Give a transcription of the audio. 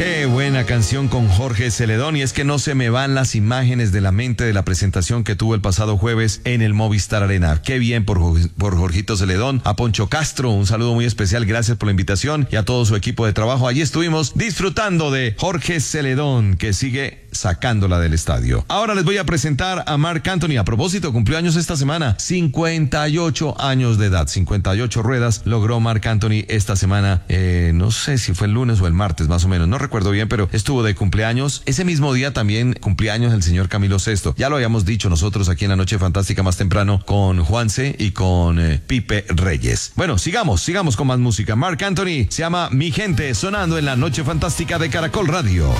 Qué buena canción con Jorge Celedón, y es que no se me van las imágenes de la mente de la presentación que tuvo el pasado jueves en el Movistar Arena. Qué bien por Jorgito Celedón. A Poncho Castro, un saludo muy especial, gracias por la invitación, y a todo su equipo de trabajo. Allí estuvimos disfrutando de Jorge Celedón, que sigue sacándola del estadio. Ahora les voy a presentar a Marc Anthony. A propósito, cumplió años esta semana, 58 años de edad, 58 ruedas logró Marc Anthony esta semana, no sé si fue el lunes o el martes más o menos, no recuerdo bien, pero estuvo de cumpleaños. Ese mismo día también cumpleaños el señor Camilo Sesto. Ya lo habíamos dicho nosotros aquí en la Noche Fantástica más temprano con Juanse y con Pipe Reyes. Bueno, sigamos con más música. Marc Anthony se llama Mi Gente, sonando en la Noche Fantástica de Caracol Radio.